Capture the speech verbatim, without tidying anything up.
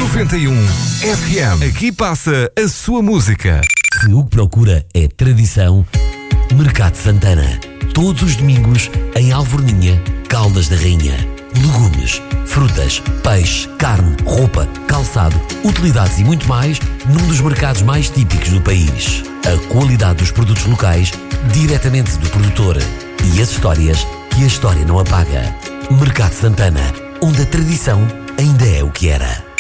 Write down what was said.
noventa e um F M. Aqui passa a sua música. Se o que procura é tradição, Mercado Santana. Todos os domingos em Alvorninha, Caldas da Rainha. Legumes, frutas, peixe, carne, roupa, calçado, utilidades e muito mais num dos mercados mais típicos do país. A qualidade dos produtos locais, diretamente do produtor. E as histórias que a história não apaga. Mercado Santana, onde a tradição ainda é o que era.